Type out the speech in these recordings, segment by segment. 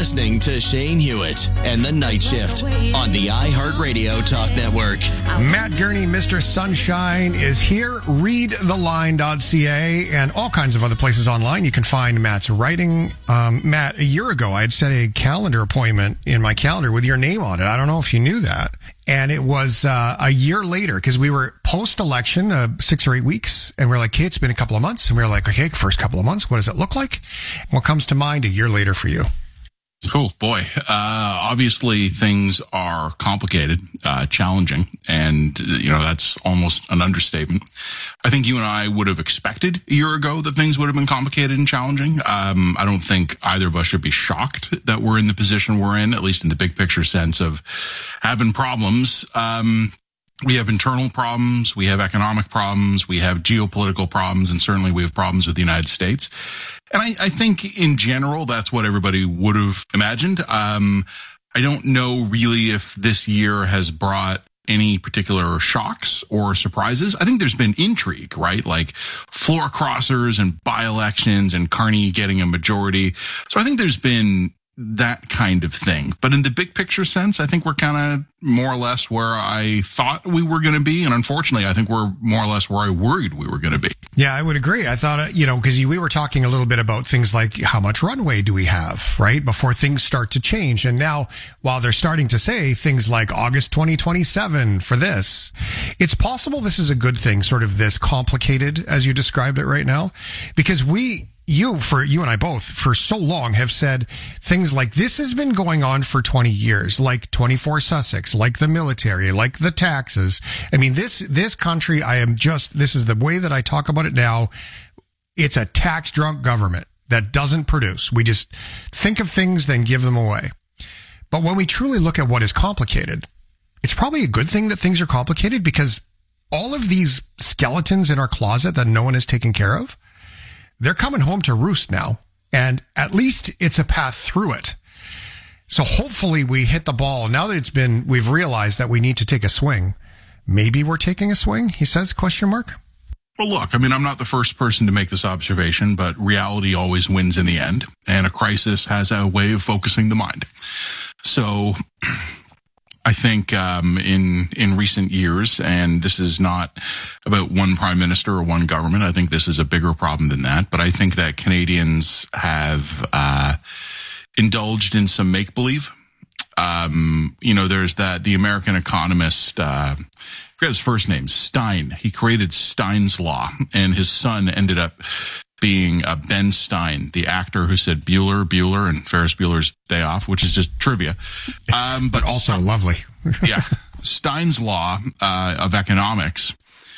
listening to Shane Hewitt and The Night Shift on the iHeartRadio Talk Network. Matt Gurney, Mr. Sunshine, is here. Readtheline.ca and all kinds of other places online. You can find Matt's writing. Matt, a year ago, I had set a calendar appointment in my calendar with your name on it. I don't know if you knew that. And it was a year later because we were post-election, 6 or 8 weeks. And we're like, okay, it's been a couple of months. And we were like, okay, first couple of months, what does it look like? What comes to mind a year later for you? Cool. Boy, obviously things are complicated, challenging, and, that's almost an understatement. I think you and I would have expected a year ago that things would have been complicated and challenging. I don't think either of us should be shocked that we're in the position we're in, at least in the big picture sense of having problems. We have internal problems, we have economic problems, we have geopolitical problems, and certainly we have problems with the United States. And I think in general, that's what everybody would have imagined. I don't know really if this year has brought any particular shocks or surprises. I think there's been intrigue, right? Like floor crossers and by-elections and Carney getting a majority. So I think there's been that kind of thing. But in the big picture sense, I think we're kind of more or less where I thought we were going to be. And unfortunately, I think we're more or less where I worried we were going to be. Yeah, I would agree. I thought, because we were talking a little bit about things like how much runway do we have, right? Before things start to change. And now, while they're starting to say things like August 2027 for this, it's possible this is a good thing, sort of this complicated as you described it right now, because you and I both for so long have said things like this has been going on for 20 years, like 24 Sussex, like the military, like the taxes. I mean, this country, this is the way that I talk about it now. It's a tax drunk government that doesn't produce. We just think of things, then give them away. But when we truly look at what is complicated, it's probably a good thing that things are complicated because all of these skeletons in our closet that no one is taking care of, they're coming home to roost now, and at least it's a path through it. So hopefully we hit the ball. Now that we've realized that we need to take a swing. Maybe we're taking a swing, he says, ? Well, look, I'm not the first person to make this observation, but reality always wins in the end, and a crisis has a way of focusing the mind. So I think in recent years, and this is not about one prime minister or one government, I think this is a bigger problem than that, but I think that Canadians have indulged in some make-believe. There's the American economist, I forget his first name, Stein. He created Stein's Law, and his son ended up being Ben Stein, the actor who said Bueller, and Ferris Bueller's Day Off, which is just trivia. But also lovely. Yeah. Stein's Law of economics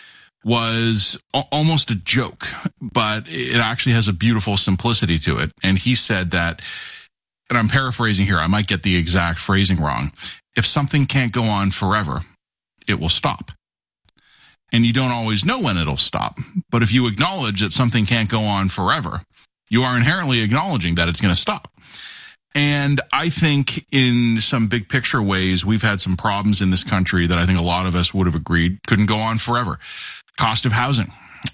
was almost a joke, but it actually has a beautiful simplicity to it. And he said that, and I'm paraphrasing here, I might get the exact phrasing wrong. If something can't go on forever, it will stop. And you don't always know when it'll stop. But if you acknowledge that something can't go on forever, you are inherently acknowledging that it's going to stop. And I think in some big picture ways, we've had some problems in this country that I think a lot of us would have agreed couldn't go on forever. Cost of housing,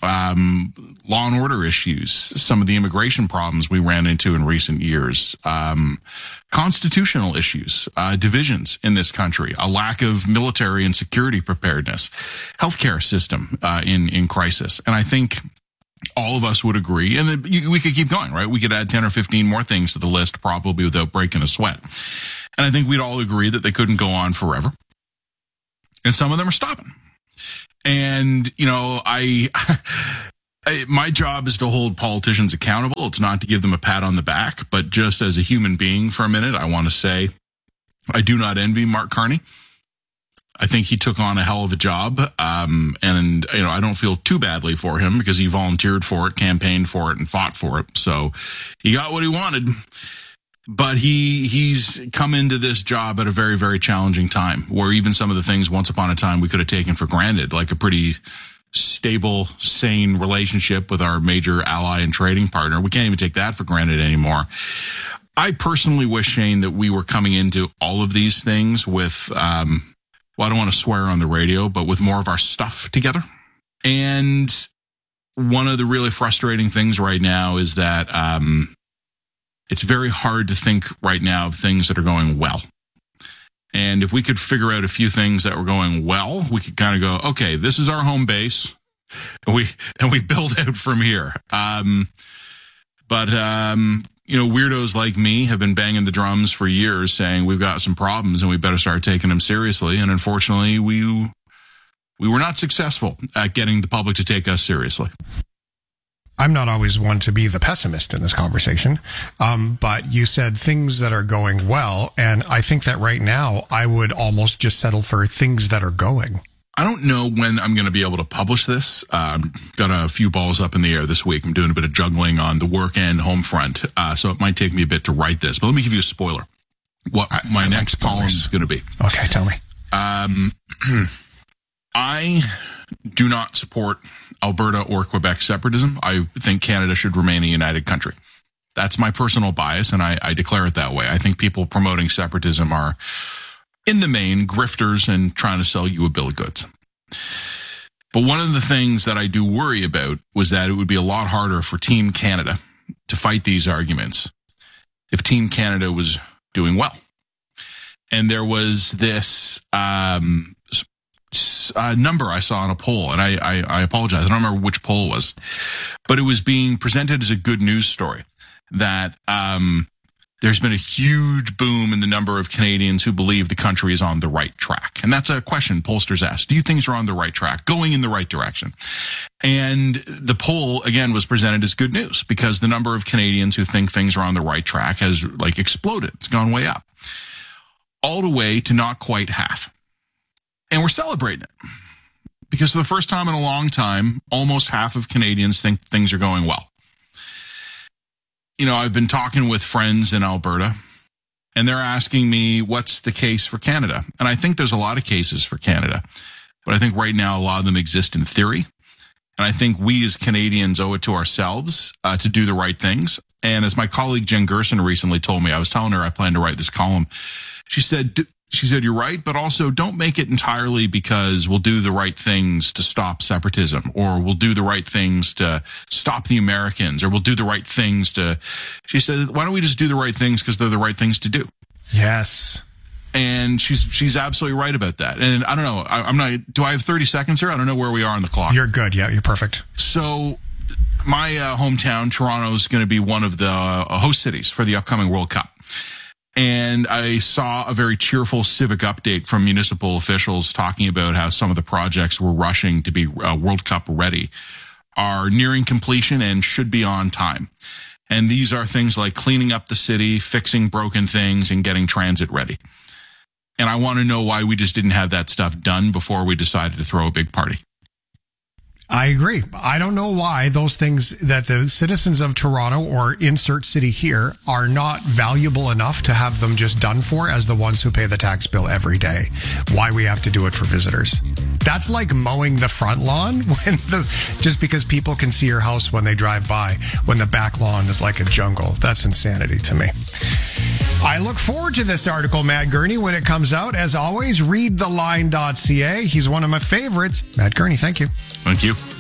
law and order issues, some of the immigration problems we ran into in recent years, constitutional issues, divisions in this country, a lack of military and security preparedness, healthcare system in crisis. And I think all of us would agree, and we could keep going, right? We could add 10 or 15 more things to the list probably without breaking a sweat. And I think we'd all agree that they couldn't go on forever. And some of them are stopping. And, my job is to hold politicians accountable. It's not to give them a pat on the back, but just as a human being for a minute, I want to say I do not envy Mark Carney. I think he took on a hell of a job. And I don't feel too badly for him because he volunteered for it, campaigned for it, and fought for it. So he got what he wanted. But he's come into this job at a very, very challenging time where even some of the things once upon a time we could have taken for granted, like a pretty stable, sane relationship with our major ally and trading partner, we can't even take that for granted anymore. I personally wish, Shane, that we were coming into all of these things with, I don't want to swear on the radio, but with more of our stuff together. And one of the really frustrating things right now is that, it's very hard to think right now of things that are going well. And if we could figure out a few things that were going well, we could kind of go, okay, this is our home base, and we build out from here. But weirdos like me have been banging the drums for years saying we've got some problems and we better start taking them seriously. And unfortunately, we were not successful at getting the public to take us seriously. I'm not always one to be the pessimist in this conversation, but you said things that are going well, and I think that right now I would almost just settle for things that are going. I don't know when I'm going to be able to publish this. Got a few balls up in the air this week. I'm doing a bit of juggling on the work and home front, so it might take me a bit to write this. But let me give you a spoiler. What my next column is going to be. Okay, tell me. I do not support Alberta or Quebec separatism. I think Canada should remain a united country. That's my personal bias, and I declare it that way. I think people promoting separatism are, in the main, grifters and trying to sell you a bill of goods. But one of the things that I do worry about was that it would be a lot harder for Team Canada to fight these arguments if Team Canada was doing well. And there was this number I saw on a poll, and I apologize. I don't remember which poll it was, but it was being presented as a good news story that there's been a huge boom in the number of Canadians who believe the country is on the right track. And that's a question pollsters ask. Do you think you're on the right track, going in the right direction? And the poll, again, was presented as good news because the number of Canadians who think things are on the right track has exploded. It's gone way up, all the way to not quite half. And we're celebrating it because for the first time in a long time, almost half of Canadians think things are going well. I've been talking with friends in Alberta, and they're asking me, what's the case for Canada? And I think there's a lot of cases for Canada, but I think right now a lot of them exist in theory. And I think we as Canadians owe it to ourselves to do the right things. And as my colleague Jen Gerson recently told me, I was telling her I plan to write this column. She said, you're right, but also don't make it entirely because we'll do the right things to stop separatism, or we'll do the right things to stop the Americans, or we'll do the right things to, she said, why don't we just do the right things because they're the right things to do? Yes. And she's absolutely right about that. And I don't know, do I have 30 seconds here? I don't know where we are on the clock. You're good. Yeah, you're perfect. So my hometown, Toronto, is going to be one of the host cities for the upcoming World Cup. And I saw a very cheerful civic update from municipal officials talking about how some of the projects we're rushing to be World Cup ready are nearing completion and should be on time. And these are things like cleaning up the city, fixing broken things, and getting transit ready. And I want to know why we just didn't have that stuff done before we decided to throw a big party. I agree. I don't know why those things that the citizens of Toronto or insert city here are not valuable enough to have them just done for as the ones who pay the tax bill every day. Why we have to do it for visitors. That's like mowing the front lawn just because people can see your house when they drive by, when the back lawn is like a jungle. That's insanity to me. I look forward to this article, Matt Gurney, when it comes out. As always, read theline.ca. He's one of my favorites. Matt Gurney, thank you. Thank you.